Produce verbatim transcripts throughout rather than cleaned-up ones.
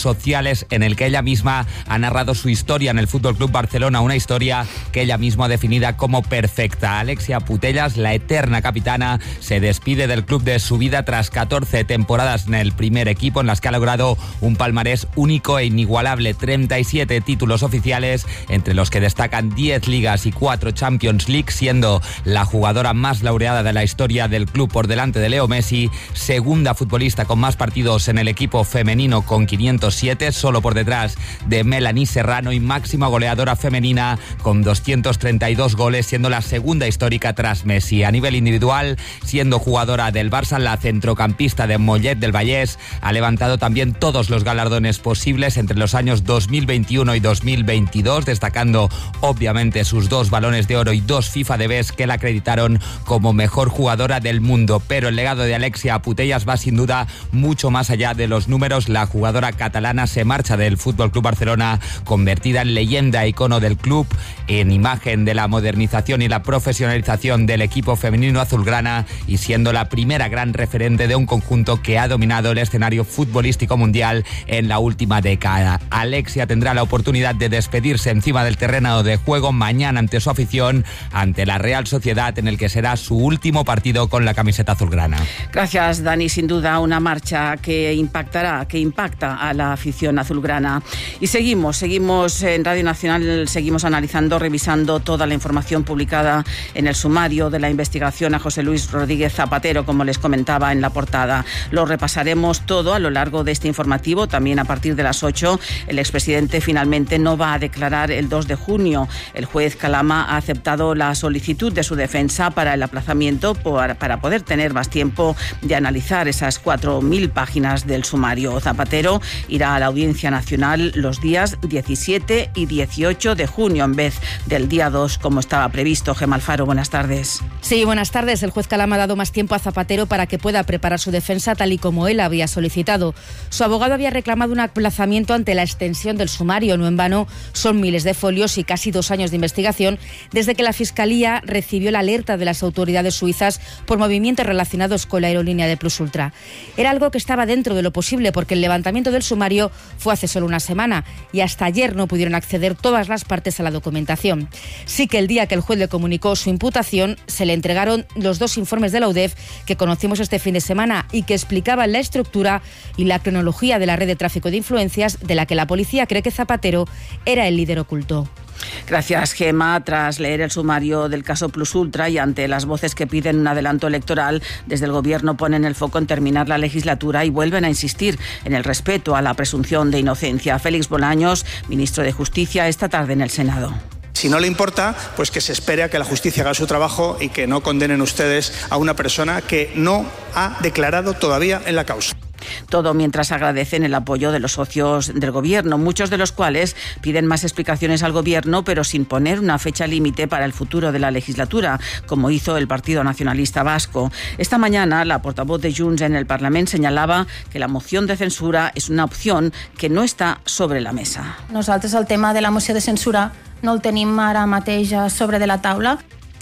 sociales en el que ella misma ha narrado su historia en el F C Barcelona, una historia que ella misma ha definida como perfecta. Alexia Putellas, la eterna capitana, se despide del club de su vida tras catorce temporadas en el primer equipo, en las que ha logrado un palmarés único e inigualable, treinta y siete títulos oficiales, entre los que destacan diez ligas y cuatro Champions League, siendo la jugadora más laureada de la historia del club por delante de Leo Messi, segunda futbolista con más partidos en el equipo femenino con quinientos siete, solo por detrás de Melanie Serrano, y máxima goleadora femenina con doscientos treinta y dos goles, siendo la segunda histórica tras Messi. A nivel individual, siendo jugadora del Barça, la centrocampista de Mollet del Vallès ha levantado también todos los galardones posibles entre los años dos mil veintiuno y dos mil veintidós, destacando obviamente sus dos balones de oro y dos FIFA de Best que la acreditaron como mejor jugadora del mundo. Pero el legado de Alexia Putellas va sin duda mucho más allá de los números. La jugadora catalana se marcha del F C Barcelona convertida en leyenda e icono del club, en imagen de la modernización y la profesionalización del equipo femenino azulgrana, y siendo la primera gran referente de un conjunto que ha dominado el escenario futbolístico mundial en la última década. Alexia tendrá la oportunidad de despedirse encima del terreno de juego mañana ante su afición, ante la Real Sociedad, en el que será su último partido con la camiseta azulgrana. Gracias, Dani. Sin duda una marcha que impactará, que impacta a la afición azulgrana. Y seguimos, seguimos en Radio Nacional, seguimos analizando, revisando toda la información publicada en el sumario de la investigación a José Luis Rodríguez Zapatero, como les comentaba en la portada. Lo repasaremos todo a lo largo de este informativo. También a partir de las ocho, el expresidente finalmente no va a declarar el dos de junio. El juez Calama ha aceptado la solicitud de su defensa para el aplazamiento para poder tener más tiempo de analizar esas cuatro mil páginas del sumario. Zapatero irá a la Audiencia Nacional los días diecisiete y dieciocho de junio en vez del día dos, como estaba previsto. Gemma Alfaro, buenas tardes. Sí, buenas tardes. El juez Calama ha dado más tiempo a Zapatero para que pueda preparar su defensa tal y como él había solicitado. Su abogado había reclamado un aplazamiento ante la extensión del sumario. No en vano, son miles de folios y casi dos años de investigación desde que la Fiscalía recibió la alerta de las autoridades suizas por movimientos relacionados con la aerolínea de Plus Ultra. Era algo que estaba dentro de lo posible porque el levantamiento del sumario fue hace solo una semana y hasta ayer no pudieron acceder todas las partes a la documentación. Sí que el día que el juez le comunicó su imputación se le entregaron los dos informes de la U D E F que conocimos este fin de semana y que explicaban la estructura y la cronología de la red de tráfico de influencias de la que la policía cree que Zapatero era el líder oculto. Gracias, Gemma. Tras leer el sumario del caso Plus Ultra y ante las voces que piden un adelanto electoral, desde el Gobierno ponen el foco en terminar la legislatura y vuelven a insistir en el respeto a la presunción de inocencia. Félix Bolaños, ministro de Justicia, esta tarde en el Senado. Si no le importa, pues que se espere a que la justicia haga su trabajo y que no condenen ustedes a una persona que no ha declarado todavía en la causa. Todo mientras agradecen el apoyo de los socios del Gobierno, muchos de los cuales piden más explicaciones al Gobierno, pero sin poner una fecha límite para el futuro de la legislatura, como hizo el Partido Nacionalista Vasco. Esta mañana, la portavoz de Junts en el Parlament señalava que la moción de censura és una opció que no està sobre la mesa. Nosaltres el tema de la moció de censura no el tenim ara mateix sobre de la taula.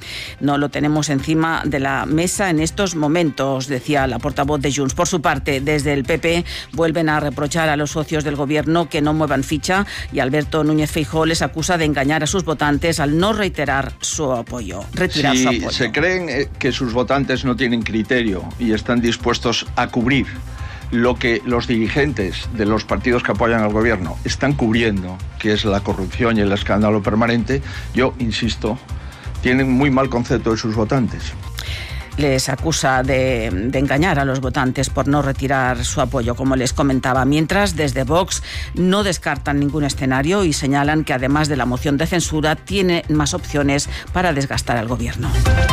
No lo tenemos encima de la mesa en estos momentos, decía la portavoz de Junts. Por su parte, desde el P P vuelven a reprochar a los socios del Gobierno que no muevan ficha y Alberto Núñez Feijóo les acusa de engañar a sus votantes al no reiterar su apoyo, retirar si su apoyo. Se creen que sus votantes no tienen criterio y están dispuestos a cubrir lo que los dirigentes de los partidos que apoyan al Gobierno están cubriendo, que es la corrupción y el escándalo permanente, yo insisto, tienen muy mal concepto de sus votantes. Les acusa de, de engañar a los votantes por no retirar su apoyo, como les comentaba. Mientras, desde Vox no descartan ningún escenario y señalan que además de la moción de censura, tiene más opciones para desgastar al Gobierno.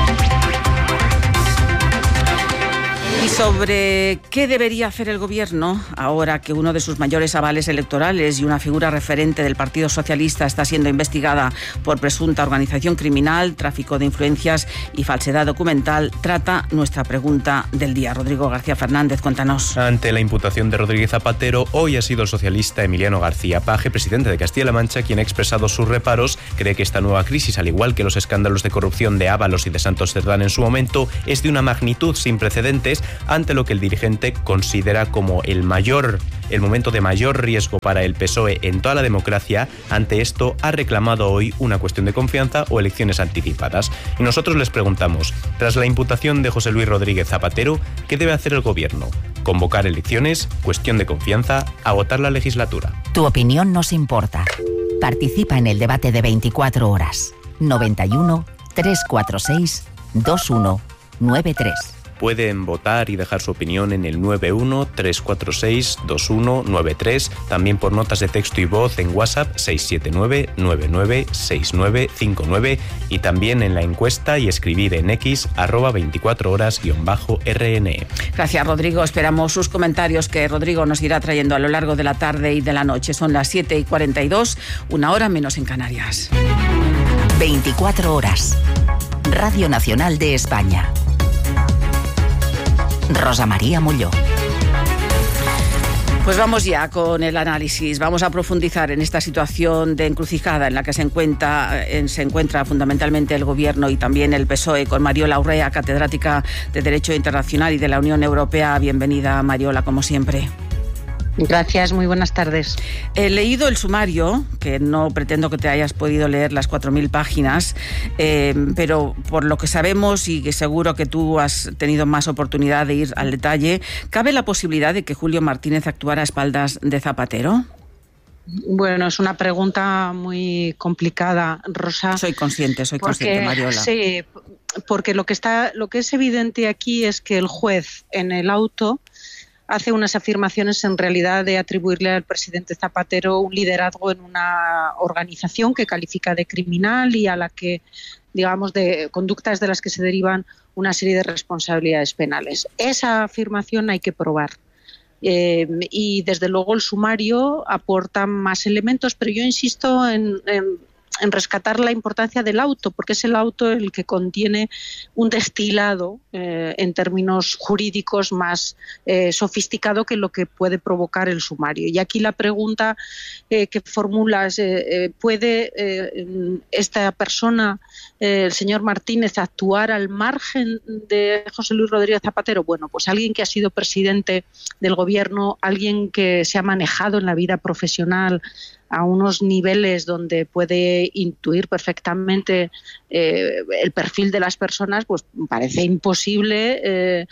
Y sobre qué debería hacer el Gobierno ahora que uno de sus mayores avales electorales y una figura referente del Partido Socialista está siendo investigada por presunta organización criminal, tráfico de influencias y falsedad documental, trata nuestra pregunta del día. Rodrigo García Fernández, cuéntanos. Ante la imputación de Rodríguez Zapatero, hoy ha sido el socialista Emiliano García Paje, presidente de Castilla-La Mancha, quien ha expresado sus reparos. Cree que esta nueva crisis, al igual que los escándalos de corrupción de Ábalos y de Santos Cerdán en su momento, es de una magnitud sin precedentes ante lo que el dirigente considera como el mayor, el momento de mayor riesgo para el P S O E en toda la democracia. Ante esto ha reclamado hoy una cuestión de confianza o elecciones anticipadas. Y nosotros les preguntamos, tras la imputación de José Luis Rodríguez Zapatero, ¿qué debe hacer el gobierno? ¿Convocar elecciones? ¿Cuestión de confianza? ¿Agotar la legislatura? Tu opinión nos importa. Participa en el debate de veinticuatro horas. noventa y uno, trescientos cuarenta y seis, veintiuno noventa y tres. Pueden votar y dejar su opinión en el nueve uno, tres cuatro seis, dos uno nueve tres, también por notas de texto y voz en WhatsApp seis siete nueve, nueve nueve seis nueve cinco nueve y también en la encuesta y escribir en X arroba veinticuatro horas guión bajo R N E. Gracias, Rodrigo. Esperamos sus comentarios que Rodrigo nos irá trayendo a lo largo de la tarde y de la noche. Son las siete y cuarenta y dos, una hora menos en Canarias. veinticuatro horas. Radio Nacional de España. Rosa María Molló. Pues vamos ya con el análisis. Vamos a profundizar en esta situación de encrucijada en la que se encuentra, en, se encuentra fundamentalmente el Gobierno y también el P S O E, con Mariola Urrea, catedrática de Derecho Internacional y de la Unión Europea. Bienvenida, Mariola, como siempre. Gracias, muy buenas tardes. He leído el sumario, que no pretendo que te hayas podido leer las cuatro mil páginas, eh, pero por lo que sabemos y que seguro que tú has tenido más oportunidad de ir al detalle, ¿cabe la posibilidad de que Julio Martínez actuara a espaldas de Zapatero? Bueno, es una pregunta muy complicada, Rosa. Soy consciente, soy porque, consciente, Mariola. Sí, porque lo que está, lo que es evidente aquí es que el juez en el auto hace unas afirmaciones en realidad de atribuirle al presidente Zapatero un liderazgo en una organización que califica de criminal y a la que, digamos, de conductas de las que se derivan una serie de responsabilidades penales. Esa afirmación hay que probar. Eh, y desde luego el sumario aporta más elementos, pero yo insisto en, en en rescatar la importancia del auto, porque es el auto el que contiene un destilado eh, en términos jurídicos más eh, sofisticado que lo que puede provocar el sumario. Y aquí la pregunta eh, que formulas, eh, eh, ¿puede eh, esta persona, eh, el señor Martínez, actuar al margen de José Luis Rodríguez Zapatero? Bueno, pues alguien que ha sido presidente del gobierno, alguien que se ha manejado en la vida profesional a unos niveles donde puede intuir perfectamente eh, el perfil de las personas, pues parece imposible eh,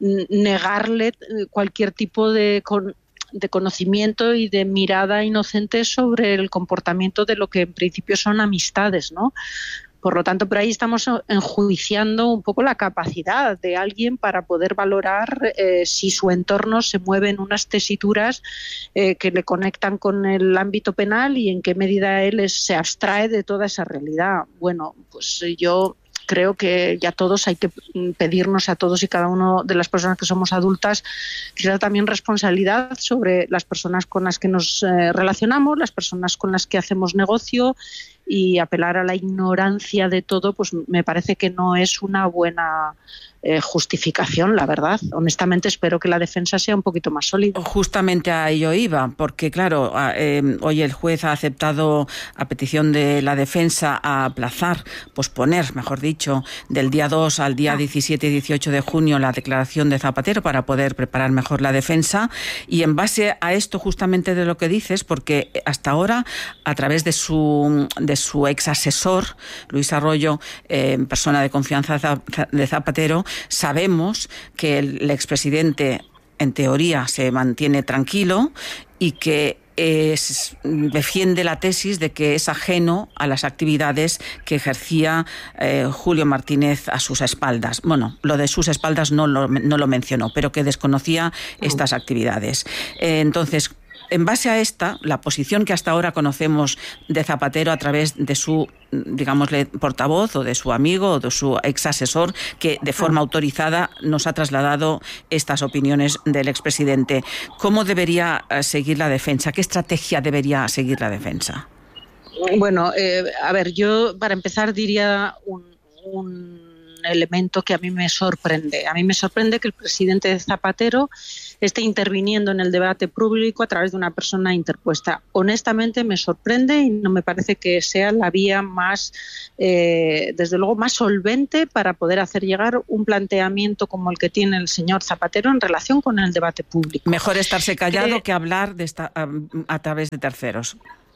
negarle cualquier tipo de, con, de conocimiento y de mirada inocente sobre el comportamiento de lo que en principio son amistades, ¿no? Por lo tanto, por ahí estamos enjuiciando un poco la capacidad de alguien para poder valorar eh, si su entorno se mueve en unas tesituras eh, que le conectan con el ámbito penal y en qué medida él es, se abstrae de toda esa realidad. Bueno, pues yo creo que ya todos hay que pedirnos a todos y cada uno de las personas que somos adultas quizá también responsabilidad sobre las personas con las que nos eh, relacionamos, las personas con las que hacemos negocio, y apelar a la ignorancia de todo, pues me parece que no es una buena eh, justificación, la verdad. Honestamente espero que la defensa sea un poquito más sólida. Justamente a ello iba, porque claro, eh, hoy el juez ha aceptado a petición de la defensa a aplazar, posponer, mejor dicho, del día dos al día diecisiete y dieciocho de junio la declaración de Zapatero para poder preparar mejor la defensa, y en base a esto justamente de lo que dices, porque hasta ahora a través de su de su ex asesor, Luis Arroyo, eh, persona de confianza de Zapatero, sabemos que el expresidente en teoría se mantiene tranquilo y que es, defiende la tesis de que es ajeno a las actividades que ejercía eh, Julio Martínez a sus espaldas. Bueno, lo de sus espaldas no lo, no lo mencionó, pero que desconocía estas actividades. Eh, entonces, en base a esta, la posición que hasta ahora conocemos de Zapatero a través de su, digámosle, portavoz o de su amigo o de su ex asesor, que de forma autorizada nos ha trasladado estas opiniones del expresidente. ¿Cómo debería seguir la defensa? ¿Qué estrategia debería seguir la defensa? Bueno, eh, a ver, yo para empezar diría un... un elemento que a mí me sorprende. A mí me sorprende que el presidente Zapatero esté interviniendo en el debate público a través de una persona interpuesta. Honestamente me sorprende y no me parece que sea la vía más, eh, desde luego, más solvente para poder hacer llegar un planteamiento como el que tiene el señor Zapatero en relación con el debate público. Mejor estarse callado que, que hablar de esta, a, a través de terceros.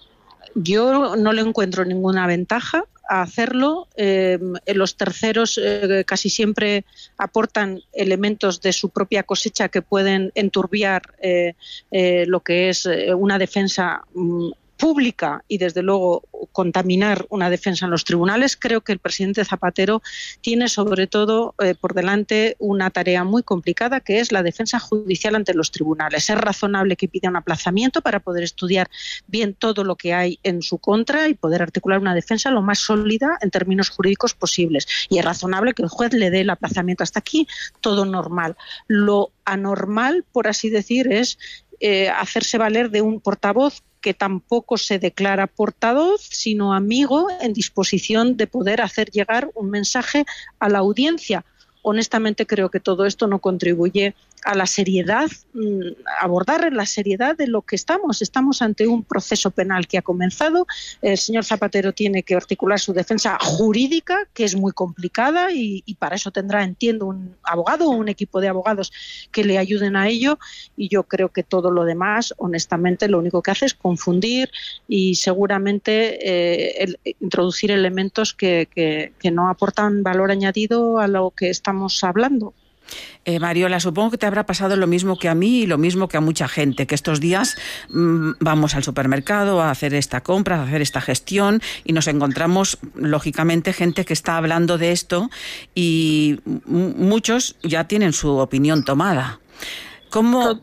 Yo no le encuentro ninguna ventaja a hacerlo. Eh, los terceros eh, casi siempre aportan elementos de su propia cosecha que pueden enturbiar eh, eh, lo que es una defensa mm, pública y, desde luego, contaminar una defensa en los tribunales. Creo que el presidente Zapatero tiene, sobre todo, eh, por delante una tarea muy complicada, que es la defensa judicial ante los tribunales. Es razonable que pida un aplazamiento para poder estudiar bien todo lo que hay en su contra y poder articular una defensa lo más sólida en términos jurídicos posibles. Y es razonable que el juez le dé el aplazamiento. Hasta aquí, todo normal. Lo anormal, por así decir, es eh, hacerse valer de un portavoz que tampoco se declara portavoz, sino amigo en disposición de poder hacer llegar un mensaje a la audiencia. Honestamente, creo que todo esto no contribuye a la seriedad, abordar la seriedad de lo que estamos. Estamos ante un proceso penal que ha comenzado. El señor Zapatero tiene que articular su defensa jurídica, que es muy complicada, y, y para eso tendrá, entiendo, un abogado o un equipo de abogados que le ayuden a ello. Y yo creo que todo lo demás, honestamente, lo único que hace es confundir y seguramente eh, el, introducir elementos que, que, que no aportan valor añadido a lo que estamos hablando. Eh, Mariola, supongo que te habrá pasado lo mismo que a mí y lo mismo que a mucha gente, que estos días mmm, vamos al supermercado a hacer esta compra, a hacer esta gestión y nos encontramos, lógicamente, gente que está hablando de esto y m- muchos ya tienen su opinión tomada. ¿Cómo,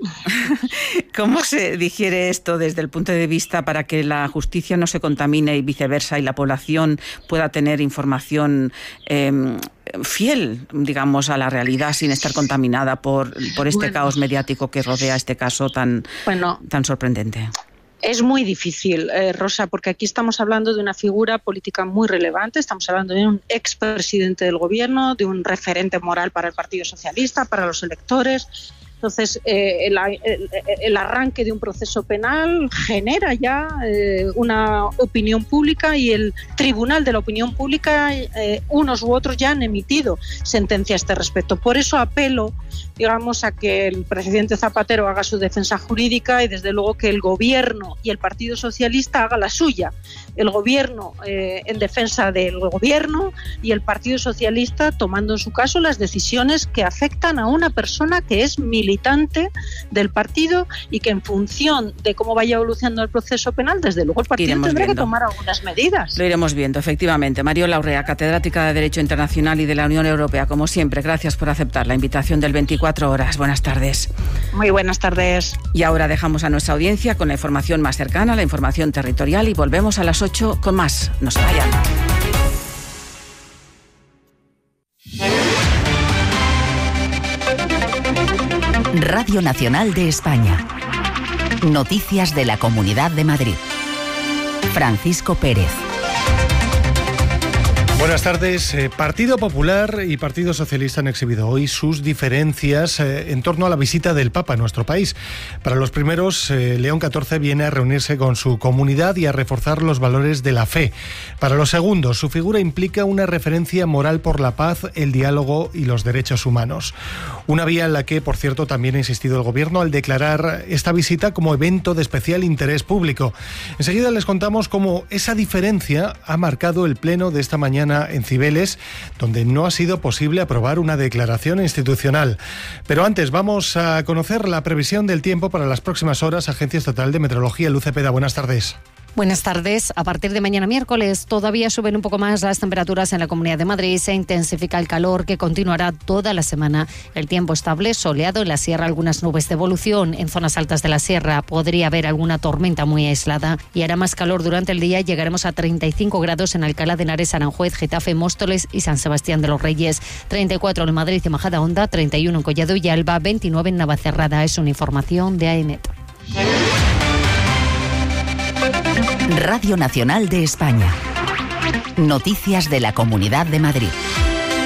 ¿Cómo se digiere esto desde el punto de vista para que la justicia no se contamine y viceversa y la población pueda tener información eh, fiel, digamos, a la realidad sin estar contaminada por, por este bueno. caos mediático que rodea este caso tan, bueno. tan sorprendente? Es muy difícil, eh, Rosa, porque aquí estamos hablando de una figura política muy relevante, estamos hablando de un expresidente del gobierno, de un referente moral para el Partido Socialista, para los electores. Entonces, eh, el, el, el arranque de un proceso penal genera ya eh, una opinión pública y el Tribunal de la Opinión Pública, eh, unos u otros, ya han emitido sentencia a este respecto. Por eso apelo, digamos, a que el presidente Zapatero haga su defensa jurídica y, desde luego, que el Gobierno y el Partido Socialista haga la suya. El Gobierno eh, en defensa del Gobierno y el Partido Socialista tomando en su caso las decisiones que afectan a una persona que es militante del partido y que, en función de cómo vaya evolucionando el proceso penal, desde luego el partido Iremos tendrá viendo. que tomar algunas medidas. Lo iremos viendo, efectivamente. Mariola Urrea, catedrática de Derecho Internacional y de la Unión Europea, como siempre, gracias por aceptar la invitación del veinticuatro horas. Buenas tardes. Muy buenas tardes. Y ahora dejamos a nuestra audiencia con la información más cercana, la información territorial, y volvemos a las ocho con más. No se vayan. Radio Nacional de España. Noticias de la Comunidad de Madrid. Francisco Pérez. Buenas tardes. Eh, Partido Popular y Partido Socialista han exhibido hoy sus diferencias eh, en torno a la visita del Papa a nuestro país. Para los primeros, eh, León catorce viene a reunirse con su comunidad y a reforzar los valores de la fe. Para los segundos, su figura implica una referencia moral por la paz, el diálogo y los derechos humanos. Una vía en la que, por cierto, también ha insistido el Gobierno al declarar esta visita como evento de especial interés público. Enseguida les contamos cómo esa diferencia ha marcado el pleno de esta mañana en Cibeles, donde no ha sido posible aprobar una declaración institucional. Pero antes vamos a conocer la previsión del tiempo para las próximas horas. Agencia Estatal de Meteorología, Luz Cepeda, buenas tardes. Buenas tardes. A partir de mañana miércoles todavía suben un poco más las temperaturas en la Comunidad de Madrid. Se intensifica el calor que continuará toda la semana. El tiempo estable, soleado en la sierra, algunas nubes de evolución. En zonas altas de la sierra podría haber alguna tormenta muy aislada. Y hará más calor durante el día. Llegaremos a treinta y cinco grados en Alcalá de Henares, Aranjuez, Getafe, Móstoles y San Sebastián de los Reyes. treinta y cuatro en Madrid y Majadahonda, treinta y uno en Collado y Alba, veintinueve en Navacerrada. Es una información de A E M E T. Radio Nacional de España. Noticias de la Comunidad de Madrid.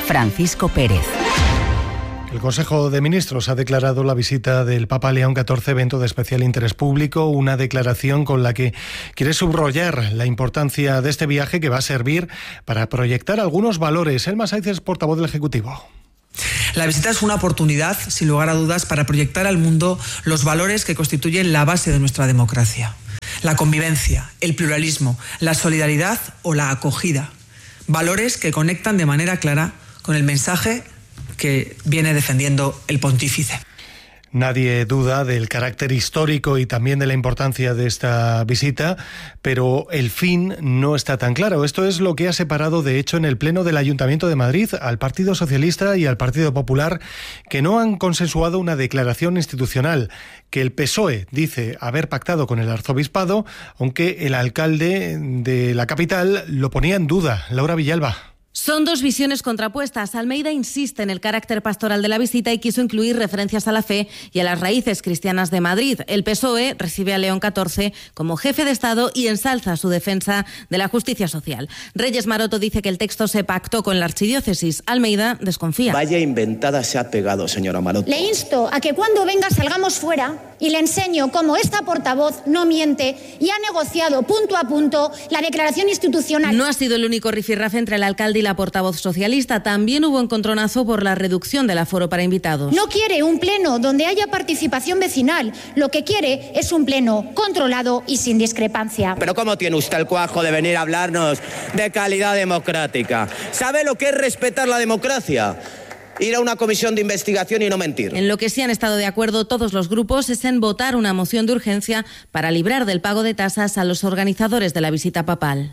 Francisco Pérez. El Consejo de Ministros ha declarado la visita del Papa León catorce evento de especial interés público, una declaración con la que quiere subrayar la importancia de este viaje que va a servir para proyectar algunos valores. Elma Sáiz es portavoz del Ejecutivo. La visita es una oportunidad, sin lugar a dudas, para proyectar al mundo los valores que constituyen la base de nuestra democracia. La convivencia, el pluralismo, la solidaridad o la acogida. Valores que conectan de manera clara con el mensaje que viene defendiendo el pontífice. Nadie duda del carácter histórico y también de la importancia de esta visita, pero el fin no está tan claro. Esto es lo que ha separado, de hecho, en el Pleno del Ayuntamiento de Madrid al Partido Socialista y al Partido Popular, que no han consensuado una declaración institucional, que el P S O E dice haber pactado con el arzobispado, aunque el alcalde de la capital lo ponía en duda. Laura Villalba. Son dos visiones contrapuestas. Almeida insiste en el carácter pastoral de la visita y quiso incluir referencias a la fe y a las raíces cristianas de Madrid. El P S O E recibe a León catorce como jefe de Estado y ensalza su defensa de la justicia social. Reyes Maroto dice que el texto se pactó con la archidiócesis. Almeida desconfía. Vaya inventada se ha pegado, señora Maroto. Le insto a que cuando venga salgamos fuera y le enseño cómo esta portavoz no miente y ha negociado punto a punto la declaración institucional. No ha sido el único rifirrafe entre el alcalde y la portavoz socialista. También hubo encontronazo por la reducción del aforo para invitados. No quiere un pleno donde haya participación vecinal. Lo que quiere es un pleno controlado y sin discrepancia. Pero ¿cómo tiene usted el cuajo de venir a hablarnos de calidad democrática? ¿Sabe lo que es respetar la democracia? Ir a una comisión de investigación y no mentir. En lo que sí han estado de acuerdo todos los grupos es en votar una moción de urgencia para librar del pago de tasas a los organizadores de la visita papal.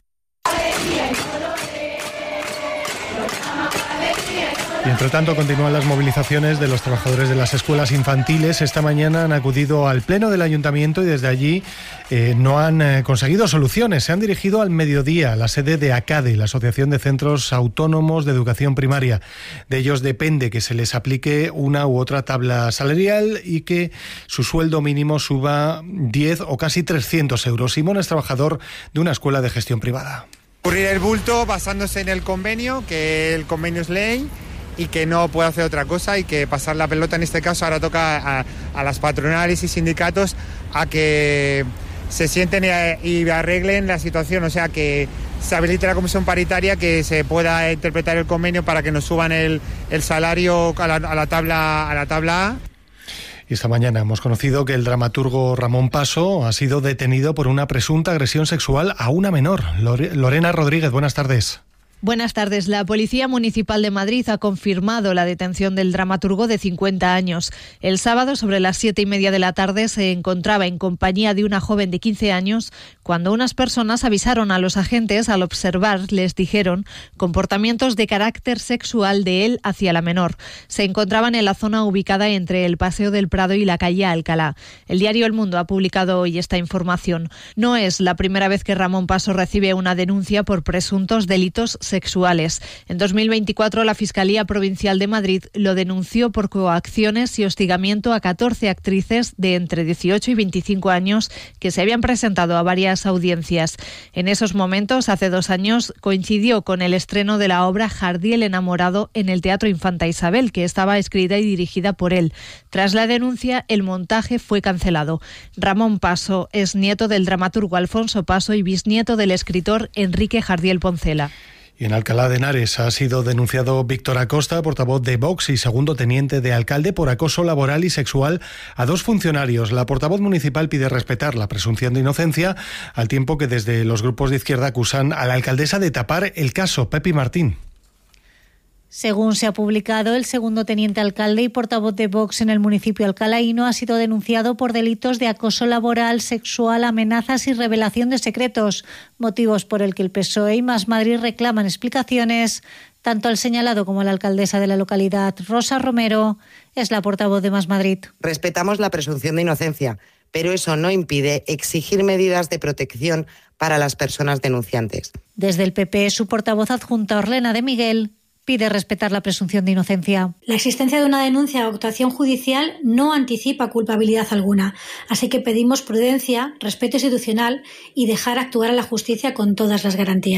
Y entre tanto continúan las movilizaciones de los trabajadores de las escuelas infantiles. Esta mañana han acudido al Pleno del Ayuntamiento y desde allí eh, no han eh, conseguido soluciones. Se han dirigido al mediodía a la sede de ACADE, la Asociación de Centros Autónomos de Educación Primaria. De ellos depende que se les aplique una u otra tabla salarial y que su sueldo mínimo suba diez o casi trescientos euros. Simón es trabajador de una escuela de gestión privada. Ocurrir el bulto basándose en el convenio, que el convenio es ley y que no puede hacer otra cosa y que pasar la pelota en este caso ahora toca a, a las patronales y sindicatos a que se sienten y, y arreglen la situación, o sea que se habilite la comisión paritaria, que se pueda interpretar el convenio para que nos suban el, el salario a la, a la tabla a la tabla A. Y esta mañana hemos conocido que el dramaturgo Ramón Paso ha sido detenido por una presunta agresión sexual a una menor. Lore, Lorena Rodríguez, buenas tardes. Buenas tardes. La Policía Municipal de Madrid ha confirmado la detención del dramaturgo de cincuenta años. El sábado, sobre las siete y media de la tarde, se encontraba en compañía de una joven de quince años cuando unas personas avisaron a los agentes. Al observar, les dijeron comportamientos de carácter sexual de él hacia la menor. Se encontraban en la zona ubicada entre el Paseo del Prado y la calle Alcalá. El diario El Mundo ha publicado hoy esta información. No es la primera vez que Ramón Paso recibe una denuncia por presuntos delitos sexuales. En dos mil veinticuatro, la Fiscalía Provincial de Madrid lo denunció por coacciones y hostigamiento a catorce actrices de entre dieciocho y veinticinco años que se habían presentado a varias audiencias. En esos momentos, hace dos años, coincidió con el estreno de la obra Jardiel enamorado en el Teatro Infanta Isabel, que estaba escrita y dirigida por él. Tras la denuncia, el montaje fue cancelado. Ramón Paso es nieto del dramaturgo Alfonso Paso y bisnieto del escritor Enrique Jardiel Poncela. Y en Alcalá de Henares ha sido denunciado Víctor Acosta, portavoz de Vox y segundo teniente de alcalde, por acoso laboral y sexual a dos funcionarios. La portavoz municipal pide respetar la presunción de inocencia, al tiempo que desde los grupos de izquierda acusan a la alcaldesa de tapar el caso. Pepi Martín. Según se ha publicado, el segundo teniente alcalde y portavoz de Vox en el municipio alcalaíno ha sido denunciado por delitos de acoso laboral, sexual, amenazas y revelación de secretos, motivos por el que el P S O E y Más Madrid reclaman explicaciones tanto al señalado como a la alcaldesa de la localidad. Rosa Romero es la portavoz de Más Madrid. Respetamos la presunción de inocencia, pero eso no impide exigir medidas de protección para las personas denunciantes. Desde el P P, su portavoz adjunta Orlena de Miguel pide respetar la presunción de inocencia. La existencia de una denuncia o actuación judicial no anticipa culpabilidad alguna, así que pedimos prudencia, respeto institucional y dejar actuar a la justicia con todas las garantías.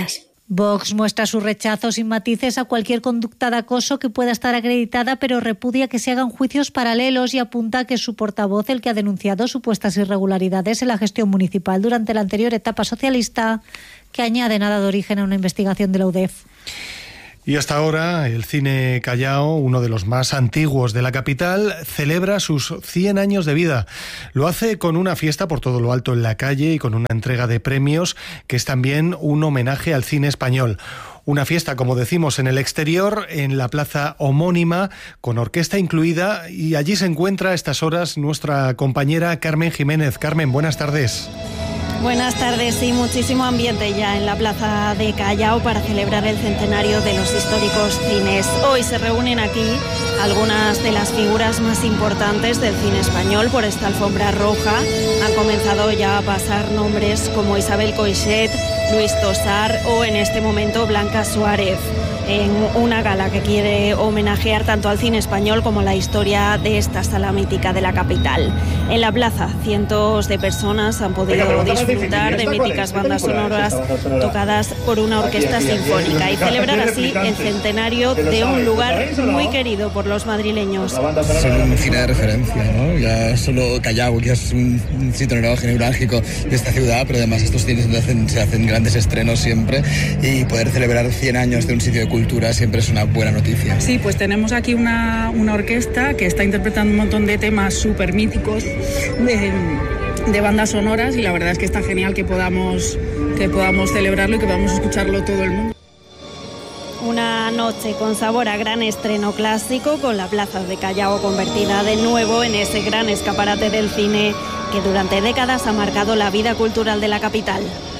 Vox muestra su rechazo sin matices a cualquier conducta de acoso que pueda estar acreditada, pero repudia que se hagan juicios paralelos y apunta que es su portavoz el que ha denunciado supuestas irregularidades en la gestión municipal durante la anterior etapa socialista, que añaden ha dado origen a una investigación de la U D E F. Y hasta ahora el Cine Callao, uno de los más antiguos de la capital, celebra sus cien años de vida. Lo hace con una fiesta por todo lo alto en la calle y con una entrega de premios que es también un homenaje al cine español. Una fiesta, como decimos, en el exterior, en la plaza homónima, con orquesta incluida, y allí se encuentra a estas horas nuestra compañera Carmen Jiménez. Carmen, buenas tardes. Buenas tardes y muchísimo ambiente ya en la plaza de Callao para celebrar el centenario de los históricos cines. Hoy se reúnen aquí algunas de las figuras más importantes del cine español por esta alfombra roja. Han comenzado ya a pasar nombres como Isabel Coixet, Luis Tosar o en este momento Blanca Suárez, en una gala que quiere homenajear tanto al cine español como la historia de esta sala mítica de la capital. En la plaza, cientos de personas han podido disfrutar de míticas bandas sonoras tocadas por una orquesta sinfónica y celebrar así el centenario de un lugar muy querido por los madrileños. Son un cine de referencia, ¿no? Ya solo Callao, que es un sitio neurálgico de esta ciudad, pero además estos cines se hacen, se hacen grandes estrenos siempre, y poder celebrar cien años de un sitio de cultura siempre es una buena noticia. Sí, pues tenemos aquí una, una orquesta que está interpretando un montón de temas súper míticos de, de bandas sonoras, y la verdad es que está genial que podamos, que podamos celebrarlo y que podamos escucharlo todo el mundo. Una noche con sabor a gran estreno clásico, con la plaza de Callao convertida de nuevo en ese gran escaparate del cine que durante décadas ha marcado la vida cultural de la capital.